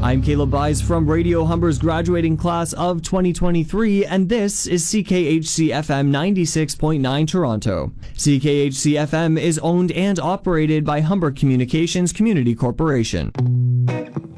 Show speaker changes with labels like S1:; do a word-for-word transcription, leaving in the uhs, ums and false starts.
S1: I'm Caleb Buys from Radio Humber's graduating class of twenty twenty-three, and this is C K H C F M ninety-six point nine Toronto. C K H C F M is owned and operated by Humber Communications Community Corporation.